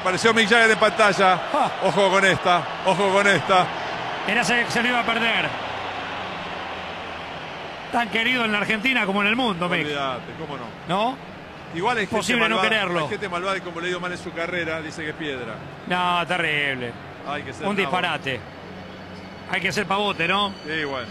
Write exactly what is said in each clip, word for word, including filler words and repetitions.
Apareció Mick Jagger en pantalla. Ah. Ojo con esta, ojo con esta. Era se, se lo iba a perder. Tan querido en la Argentina como en el mundo, Mick. Olvídate, cómo no. ¿No? Igual hay Posible gente no malvada, quererlo. hay gente malvada y como le dio mal en su carrera, dice que es piedra. No, terrible. Hay que ser Un nabo. disparate. Hay que ser pavote, ¿no? Sí, bueno.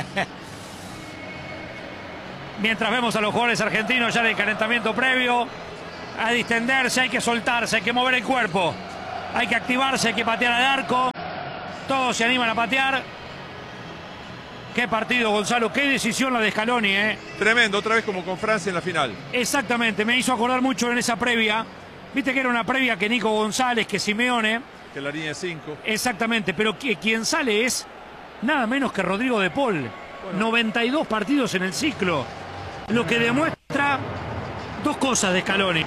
Mientras vemos a los jugadores argentinos ya en el calentamiento previo, a distenderse, hay que soltarse, hay que mover el cuerpo, hay que activarse, hay que patear al arco. Todos se animan a patear. Qué partido, Gonzalo, qué decisión la de Scaloni, ¿eh? Tremendo, otra vez como con Francia en la final. Exactamente, me hizo acordar mucho en esa previa. Viste que era una previa que Nico González, que Simeone. Que la línea de cinco. Exactamente, pero que, quien sale es nada menos que Rodrigo de Paul. Bueno. noventa y dos partidos en el ciclo. Lo que demuestra dos cosas de Scaloni.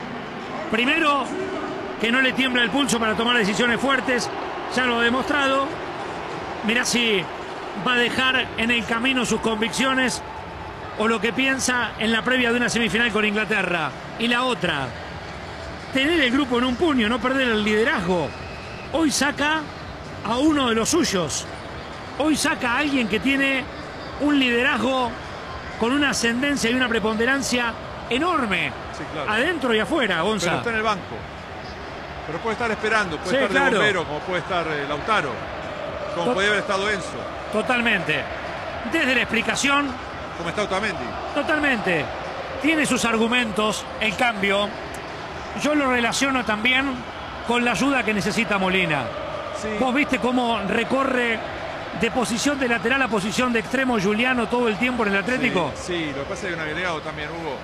Primero, que no le tiembla el pulso para tomar decisiones fuertes. Ya lo ha demostrado. Mirá si va a dejar en el camino sus convicciones o lo que piensa en la previa de una semifinal con Inglaterra. Y la otra, tener el grupo en un puño, no perder el liderazgo. Hoy saca a uno de los suyos. Hoy saca a alguien que tiene un liderazgo con una ascendencia y una preponderancia enorme. Sí, claro. Adentro y afuera, Gonza. Pero está en el banco. Pero puede estar esperando, puede Sí, estar claro. de bombero, como puede estar eh, Lautaro, como Tot- podría haber estado Enzo, Totalmente. Desde la explicación, como está Otamendi. totalmente. Tiene sus argumentos, el cambio. Yo lo relaciono también con la ayuda que necesita Molina. Sí. Vos viste cómo recorre de posición de lateral a posición de extremo Juliano todo el tiempo en el Atlético. Sí, sí, lo que pasa es que hay un agregado también, Hugo.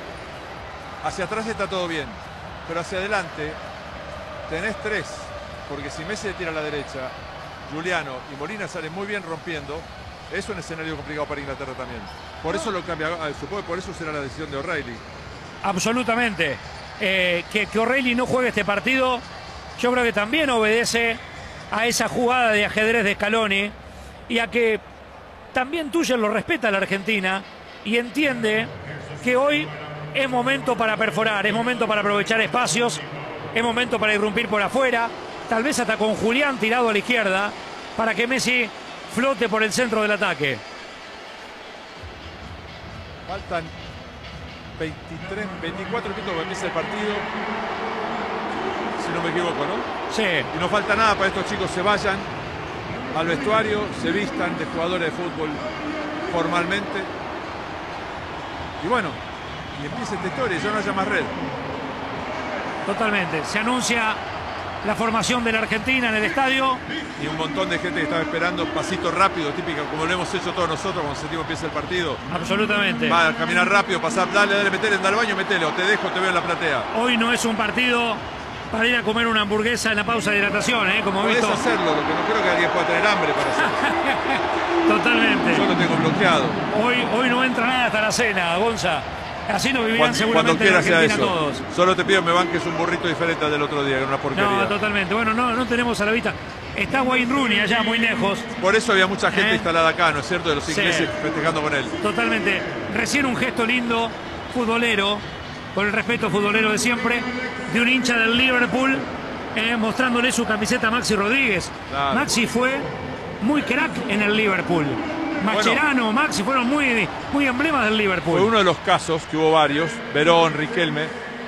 Hacia atrás está todo bien, pero hacia adelante tenés tres, porque si Messi le tira a la derecha, Juliano y Molina salen muy bien rompiendo. Es un escenario complicado para Inglaterra también. Por eso lo cambia, supongo que por eso será la decisión de O'Reilly. Absolutamente. Eh, que, que O'Reilly no juegue este partido, yo creo que también obedece a esa jugada de ajedrez de Scaloni y a que también Tuchel lo respeta a la Argentina y entiende que hoy es momento para perforar, es momento para aprovechar espacios, es momento para irrumpir por afuera, tal vez hasta con Julián tirado a la izquierda, para que Messi flote por el centro del ataque. Faltan veintitrés, veinticuatro minutos para que empiece el partido, si no me equivoco, ¿no? Sí. Y no falta nada para que estos chicos se vayan al vestuario, se vistan de jugadores de fútbol formalmente. Y bueno, y empieza esta historia, ya no haya más red. Totalmente. Se anuncia la formación de la Argentina en el estadio. Y un montón de gente que estaba esperando, pasito rápido, típica, como lo hemos hecho todos nosotros cuando sentimos que empieza el partido. Absolutamente. Va a caminar rápido, pasar, dale, dale, metele, anda al baño, metele, o te dejo, te veo en la platea. Hoy no es un partido para ir a comer una hamburguesa en la pausa de hidratación, ¿eh? Como Podés visto. hacerlo, lo que no creo que alguien pueda tener hambre para hacerlo. Totalmente. Yo lo tengo bloqueado. Hoy, hoy no entra nada hasta la cena, Gonza. Así nos vivirán Cuando, seguramente cuando en quieras sea Argentina eso. todos. Solo te pido que me banques un burrito diferente al del otro día, que era una porquería. No, totalmente. Bueno, no, no tenemos a la vista. Está Wayne Rooney allá muy lejos. Por eso había mucha gente ¿Eh? instalada acá, ¿no es cierto? De los ingleses Sí. festejando con él. Totalmente. Recién un gesto lindo, futbolero, con el respeto futbolero de siempre, de un hincha del Liverpool, eh, mostrándole su camiseta a Maxi Rodríguez. Claro. Maxi fue muy crack en el Liverpool. Mascherano, bueno, Maxi fueron muy, muy emblemas del Liverpool. Fue uno de los casos, que hubo varios, Verón, Riquelme,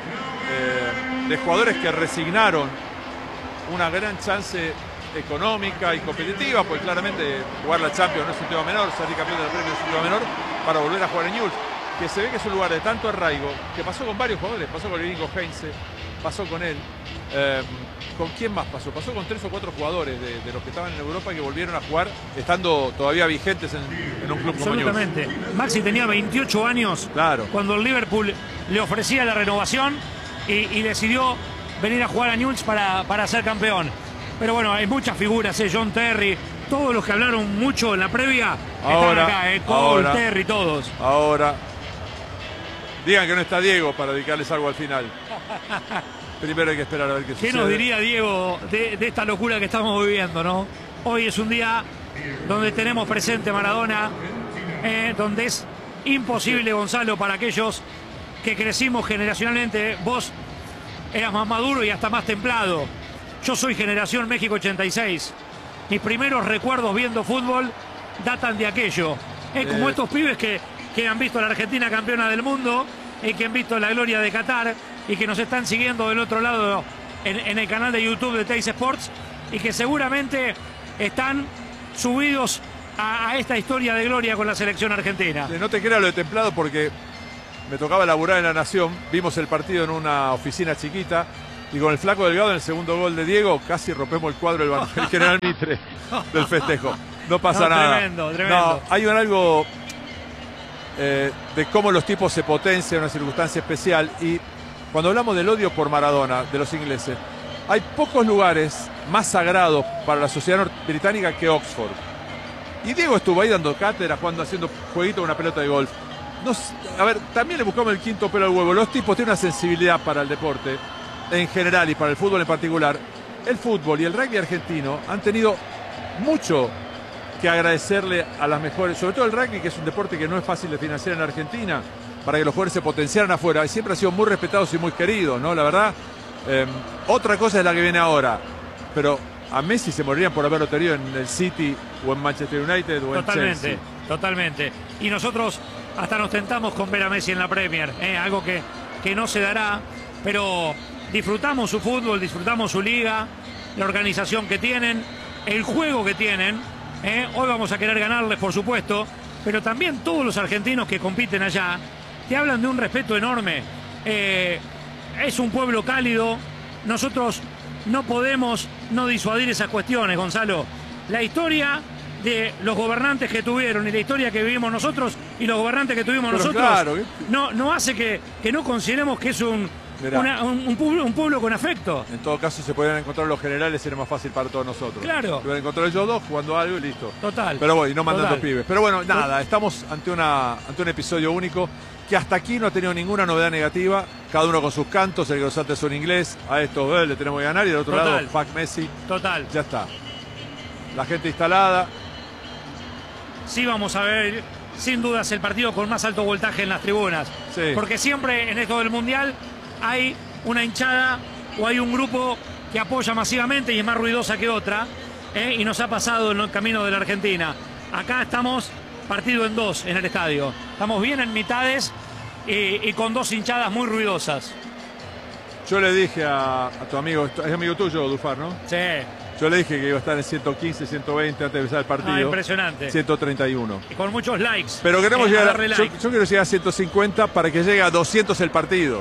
eh, de jugadores que resignaron una gran chance económica y competitiva, pues claramente jugar la Champions no es un tema menor, salir campeón de la Premier no es un tema menor, para volver a jugar en Newell's, que se ve que es un lugar de tanto arraigo, que pasó con varios jugadores, pasó con el gringo Heinze, pasó con él. Eh, ¿Con quién más pasó? Pasó con tres o cuatro jugadores de, de los que estaban en Europa y que volvieron a jugar estando todavía vigentes en, en un club como Newell's. Absolutamente. Maxi tenía veintiocho años Claro. cuando el Liverpool le ofrecía la renovación y, y decidió venir a jugar a Newell's para, para ser campeón. Pero bueno, hay muchas figuras, ¿eh? John Terry, todos los que hablaron mucho en la previa Ahora, están acá, ¿eh? Cole, ahora. Terry, todos. Ahora, digan que no está Diego para dedicarles algo al final. Primero hay que esperar a ver qué, ¿Qué sucede. nos diría Diego de, de esta locura que estamos viviendo, no? Hoy es un día donde tenemos presente Maradona, eh, donde es imposible, Gonzalo, para aquellos que crecimos generacionalmente. Vos eras más maduro y hasta más templado. Yo soy generación México ochenta y seis. Mis primeros recuerdos viendo fútbol datan de aquello. Es como Eh. estos pibes que, que han visto a la Argentina campeona del mundo y que han visto la gloria de Qatar y que nos están siguiendo del otro lado en, en el canal de YouTube de Teis Sports y que seguramente están subidos a, a esta historia de gloria con la selección argentina. No te creas lo de templado porque me tocaba laburar en La Nación, vimos el partido en una oficina chiquita y con el flaco Delgado en el segundo gol de Diego casi rompemos el cuadro del, ban- del General Mitre del festejo. No pasa No, nada. tremendo, tremendo. No, hay un algo eh, de cómo los tipos se potencian en una circunstancia especial y cuando hablamos del odio por Maradona de los ingleses, hay pocos lugares más sagrados para la sociedad británica que Oxford. Y Diego estuvo ahí dando cátedra, jugando, haciendo jueguito con una pelota de golf. No, a ver, también le buscamos el quinto pelo al huevo. Los tipos tienen una sensibilidad para el deporte en general y para el fútbol en particular. El fútbol y el rugby argentino han tenido mucho que agradecerle a las mejores, sobre todo el rugby, que es un deporte que no es fácil de financiar en Argentina, para que los jugadores se potenciaran afuera. Y siempre han sido muy respetados y muy queridos, ¿no? La verdad, eh, otra cosa es la que viene ahora. Pero a Messi se morirían por haberlo tenido en el City o en Manchester United o en Totalmente, Chelsea. totalmente. Y nosotros hasta nos tentamos con ver a Messi en la Premier, ¿eh? Algo que, que no se dará, pero disfrutamos su fútbol, disfrutamos su liga, la organización que tienen, el juego que tienen. ¿eh? Hoy vamos a querer ganarles, por supuesto, pero también todos los argentinos que compiten allá te hablan de un respeto enorme. Eh, es un pueblo cálido, nosotros no podemos no disuadir esas cuestiones, Gonzalo. La historia de los gobernantes que tuvieron y la historia que vivimos nosotros y los gobernantes que tuvimos Pero nosotros claro, ¿eh? no, no hace que, que no consideremos que es un, Mirá. una- un, un pueblo, un pueblo con afecto. En todo caso, se podrían encontrar los generales, sería más fácil para todos nosotros. Claro. Se podrían encontrar ellos dos jugando algo y listo. Total. Pero bueno, y no mandando Total. pibes. Pero bueno, nada, estamos ante, una, ante un episodio único que hasta aquí no ha tenido ninguna novedad negativa. Cada uno con sus cantos, el que los antes son inglés, a estos eh, le tenemos que ganar y del otro Total. lado, fuck Messi. Total. Ya está. La gente instalada. Sí vamos a ver, sin dudas, el partido con más alto voltaje en las tribunas. Sí. Porque siempre en esto del Mundial hay una hinchada o hay un grupo que apoya masivamente y es más ruidosa que otra. ¿eh? Y nos ha pasado en el camino de la Argentina. Acá estamos partido en dos en el estadio. Estamos bien en mitades y, y con dos hinchadas muy ruidosas. Yo le dije a, a tu amigo, es amigo tuyo, Dufar, ¿no? Sí. Yo le dije que iba a estar en ciento quince, ciento veinte antes de empezar el partido. Ah, impresionante. ciento treinta y uno. Y con muchos likes. Pero queremos Eh, llegar a, darle yo, like. yo quiero llegar a ciento cincuenta para que llegue a doscientos el partido.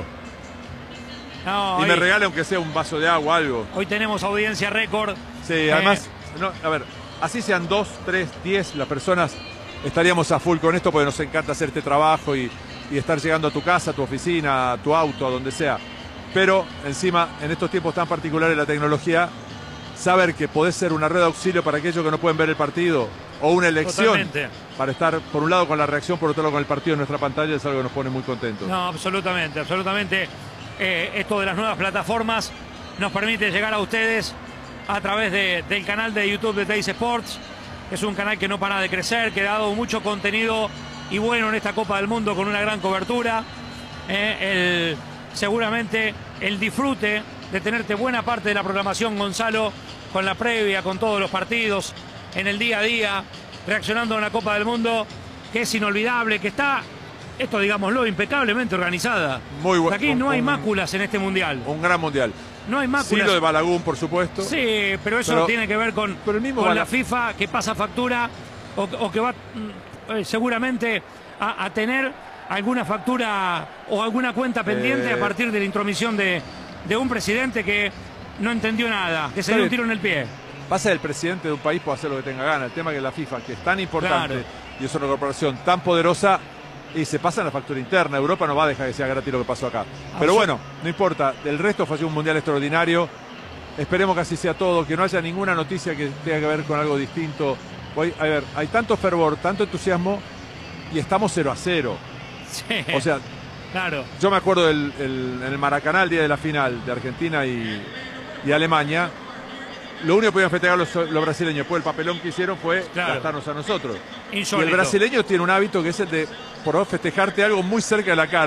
No, Y hoy, me regale aunque sea un vaso de agua, algo. hoy tenemos audiencia récord. Sí, Eh, además, no, a ver, así sean dos, tres, diez, las personas estaríamos a full con esto porque nos encanta hacer este trabajo y, y estar llegando a tu casa, a tu oficina, a tu auto, a donde sea. Pero encima, en estos tiempos tan particulares de la tecnología, saber que podés ser una red de auxilio para aquellos que no pueden ver el partido o una elección Totalmente. para estar por un lado con la reacción, por otro lado con el partido en nuestra pantalla es algo que nos pone muy contentos. No, absolutamente, absolutamente. Eh, esto de las nuevas plataformas nos permite llegar a ustedes a través de- del canal de YouTube de Teis Sports. Es un canal que no para de crecer, que ha dado mucho contenido y bueno en esta Copa del Mundo con una gran cobertura. Eh, el, seguramente el disfrute de tenerte buena parte de la programación, Gonzalo, con la previa, con todos los partidos, en el día a día, reaccionando a una Copa del Mundo que es inolvidable, que está, esto digámoslo, impecablemente organizada. Muy bueno. Aquí no hay Un- máculas en este mundial. Un gran mundial. No hay Sí, máculas. lo de Balagún, por supuesto. Sí, pero eso Pero- tiene que ver con, pero el mismo con Bala- la FIFA que pasa factura o, o que va mm, eh, seguramente a, a tener alguna factura o alguna cuenta pendiente Eh. a partir de la intromisión de, de un presidente que no entendió nada, que se Está dio un bien. tiro en el pie. Pasa el presidente de un país puede hacer lo que tenga ganas. El tema es que la FIFA, que es tan importante Claro. y es una corporación tan poderosa, y se pasa en la factura interna. Europa no va a dejar que sea gratis lo que pasó acá. Pero Absol- bueno, no importa. El resto fue un mundial extraordinario. Esperemos que así sea todo, que no haya ninguna noticia que tenga que ver con algo distinto. Hoy, a ver, hay tanto fervor, tanto entusiasmo y estamos cero a cero. Sí, O sea, claro. yo me acuerdo del el- en el Maracaná, el día de la final de Argentina y, y Alemania. Lo único que podían festejar los, los brasileños, pues el papelón que hicieron fue Claro. gastarnos a nosotros. Y Insólito. el brasileño tiene un hábito que es el de, por favor, festejarte algo muy cerca de la cara,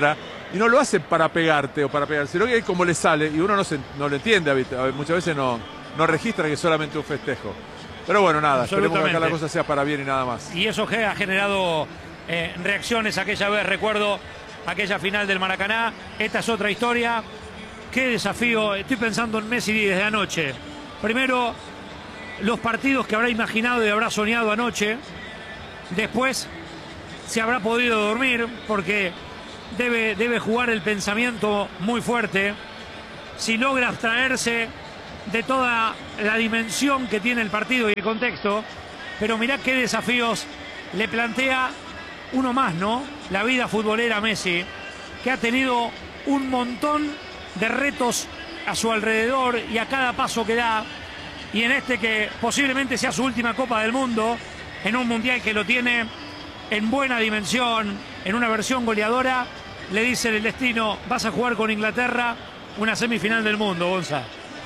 Y no lo hacen para pegarte o para pegar, sino que es como le sale y uno no, se, no le entiende. Muchas veces no, no registra que es solamente un festejo. Pero bueno, nada, esperemos que acá la cosa sea para bien y nada más. Y eso ha generado eh, reacciones aquella vez, recuerdo aquella final del Maracaná. Esta es otra historia. Qué desafío. Estoy pensando en Messi desde anoche. Primero, los partidos que habrá imaginado y habrá soñado anoche. Después, se habrá podido dormir porque debe, debe jugar el pensamiento muy fuerte. Si logra abstraerse de toda la dimensión que tiene el partido y el contexto. Pero mirá qué desafíos le plantea uno más, ¿no? La vida futbolera a Messi, que ha tenido un montón de retos a su alrededor y a cada paso que da. Y en este que posiblemente sea su última Copa del Mundo, en un Mundial que lo tiene en buena dimensión, en una versión goleadora, le dice el destino: vas a jugar con Inglaterra una semifinal del mundo, Gonza.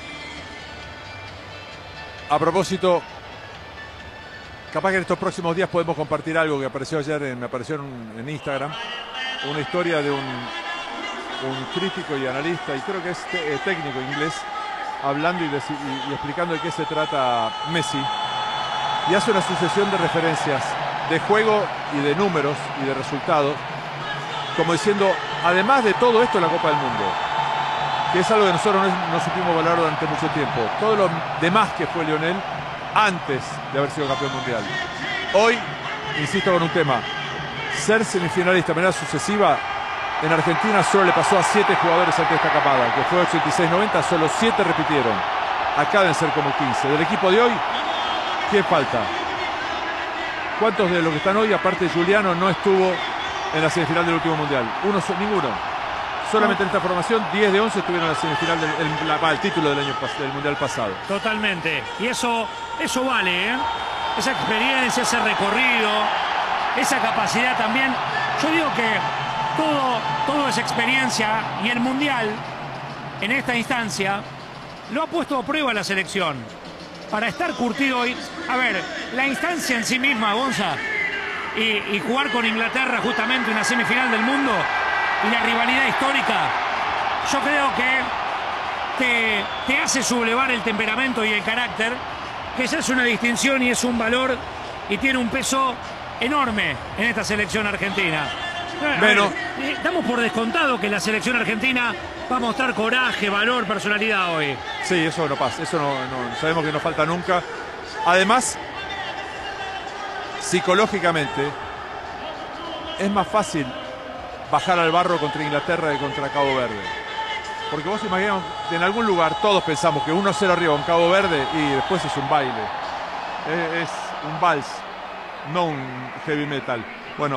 A propósito, capaz que en estos próximos días podemos compartir algo que apareció ayer, en, me apareció en, en Instagram, una historia de un, un crítico y analista, y creo que es te, técnico inglés, hablando y, de, y, y explicando de qué se trata Messi, y hace una sucesión de referencias de juego y de números y de resultados, como diciendo, además de todo esto, la Copa del Mundo, que es algo que nosotros no, no supimos valorar durante mucho tiempo. Todo lo demás que fue Lionel antes de haber sido campeón mundial. Hoy, insisto con un tema, ser semifinalista de manera sucesiva en Argentina solo le pasó a siete jugadores ante esta capada, que fue ochenta y seis noventa, solo siete repitieron. Acá deben ser como quince. Del equipo de hoy, ¿quién falta? ¿Cuántos de los que están hoy, aparte de Juliano, no estuvo en la semifinal del último mundial? Uno, ninguno. Solamente en esta formación, diez de once estuvieron en la semifinal del el, la, el título del año del mundial pasado. Totalmente. Y eso, eso vale, ¿eh? Esa experiencia, ese recorrido, esa capacidad también. Yo digo que todo, todo esa experiencia y el mundial, en esta instancia, lo ha puesto a prueba la selección. Para estar curtido hoy, a ver, la instancia en sí misma, Gonza, y, y jugar con Inglaterra justamente una semifinal del mundo y la rivalidad histórica, yo creo que te, te hace sublevar el temperamento y el carácter, que ya es una distinción y es un valor y tiene un peso enorme en esta selección argentina. Bueno, ver, damos por descontado que la selección argentina va a mostrar coraje, valor, personalidad hoy. Sí, eso no pasa, eso no, no sabemos que no falta nunca. Además, psicológicamente, es más fácil bajar al barro contra Inglaterra que contra Cabo Verde. Porque vos imaginás, en algún lugar todos pensamos que uno cero arriba en Cabo Verde y después es un baile. Es, es un vals, no un heavy metal. Bueno,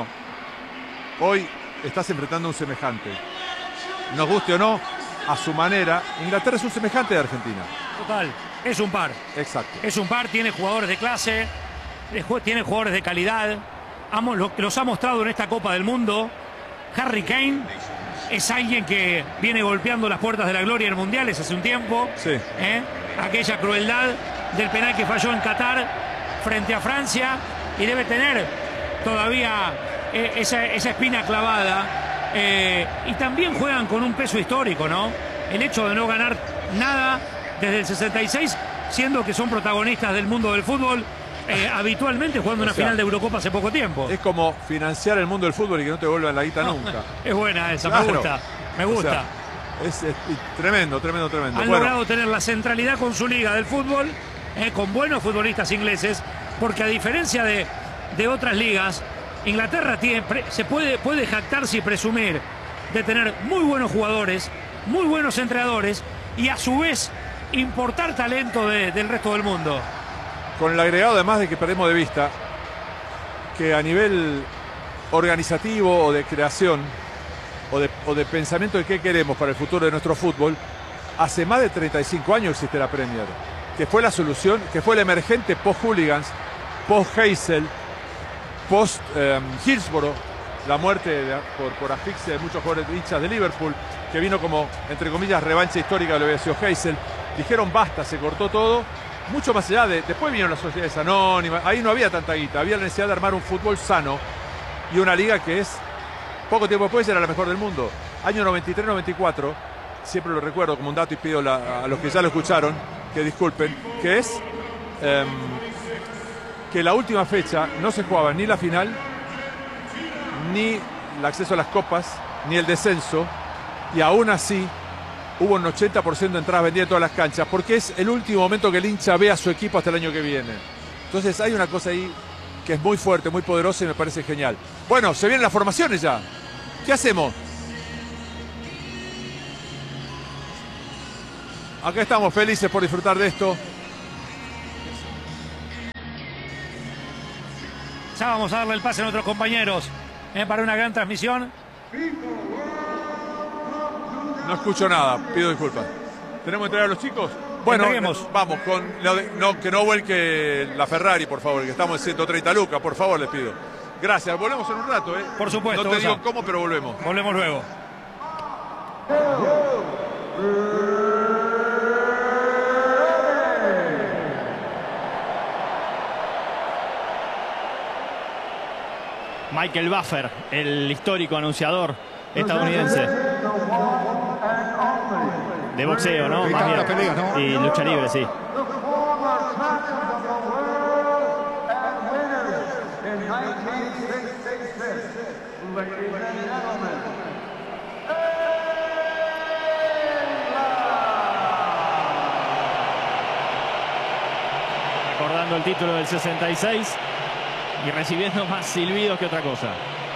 hoy estás enfrentando a un semejante. Nos guste o no, a su manera, Inglaterra es un semejante de Argentina. Total, es un par. Exacto. Es un par, tiene jugadores de clase, tiene jugadores de calidad. Los ha mostrado en esta Copa del Mundo. Harry Kane es alguien que viene golpeando las puertas de la gloria en mundiales hace un tiempo. Sí. ¿Eh? Aquella crueldad del penal que falló en Qatar frente a Francia y debe tener todavía eh, esa, esa espina clavada. Eh, y también juegan con un peso histórico, ¿no? El hecho de no ganar nada desde el sesenta y seis, siendo que son protagonistas del mundo del fútbol. Eh, habitualmente jugando una o sea, final de Eurocopa hace poco tiempo. Es como financiar el mundo del fútbol y que no te vuelvan la guita nunca. Es buena esa, claro. me gusta. Me gusta. O sea, es, es tremendo, tremendo, tremendo. Han bueno. logrado tener la centralidad con su liga del fútbol, eh, con buenos futbolistas ingleses, porque a diferencia de, de otras ligas, Inglaterra tiene, se puede, puede jactarse y presumir de tener muy buenos jugadores, muy buenos entrenadores y a su vez importar talento de, del resto del mundo. Con el agregado además de que perdemos de vista que a nivel organizativo o de creación o de, o de pensamiento de qué queremos para el futuro de nuestro fútbol, hace más de treinta y cinco años existe la Premier, que fue la solución, que fue el emergente post-Hooligans, post-Heysel, post-Hillsborough, eh, la muerte de, por, por asfixia de muchos jugadores hinchas de Liverpool, que vino como, entre comillas, revancha histórica de lo que había sido Heysel. Dijeron basta, se cortó todo. Mucho más allá de... Después vinieron las sociedades anónimas. Ahí no había tanta guita. Había la necesidad de armar un fútbol sano y una liga que es... Poco tiempo después era la mejor del mundo. año noventa y tres noventa y cuatro, siempre lo recuerdo como un dato y pido la, a los que ya lo escucharon que disculpen, que es eh, que la última fecha no se jugaba ni la final, ni el acceso a las copas, ni el descenso, y aún así hubo un ochenta por ciento de entradas vendidas en todas las canchas, porque es el último momento que el hincha ve a su equipo hasta el año que viene. Entonces hay una cosa ahí que es muy fuerte, muy poderosa y me parece genial. Bueno, se vienen las formaciones ya. ¿Qué hacemos? Acá estamos felices por disfrutar de esto. Ya vamos a darle el pase a nuestros compañeros eh, para una gran transmisión. No escucho nada, pido disculpas. ¿Tenemos que traer a los chicos? Bueno, Entreguemos. vamos, con lo de, no, que no vuelque la Ferrari, por favor, que estamos en ciento treinta lucas, por favor, les pido. Gracias, volvemos en un rato, ¿eh? Por supuesto. No te Gonzalo. digo cómo, pero volvemos. Volvemos luego. Michael Buffer, el histórico anunciador estadounidense. De boxeo, ¿no? Más bien. Pelea, ¿no? Y lucha libre, sí. Recordando el título del sesenta y seis y recibiendo más silbidos que otra cosa.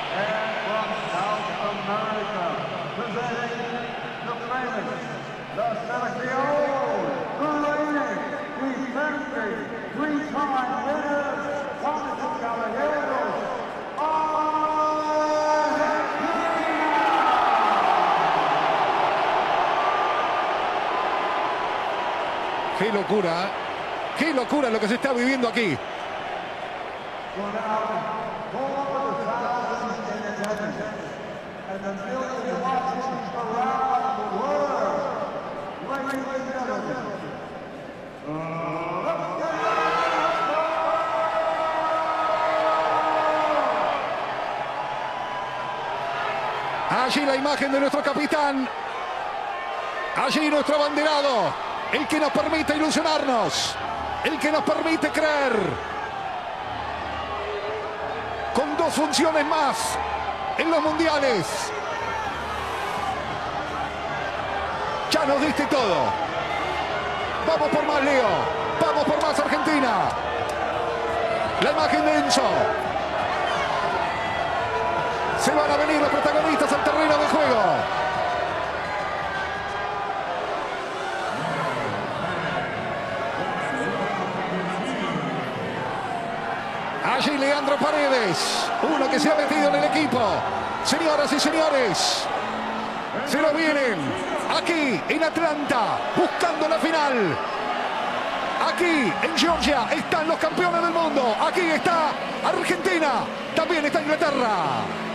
Qué locura, qué locura lo que se está viviendo aquí. Allí la imagen de nuestro capitán. Allí nuestro abanderado. El que nos permite ilusionarnos. El que nos permite creer. Con dos funciones más en los mundiales. Ya nos diste todo. Vamos por más, Leo. Vamos por más, Argentina. La imagen de Enzo. Se van a venir los protagonistas al terreno de juego. Allí Leandro Paredes, uno que se ha metido en el equipo. Señoras y señores, se lo vienen aquí en Atlanta, buscando la final. Aquí en Georgia están los campeones del mundo. Aquí está Argentina, también está Inglaterra.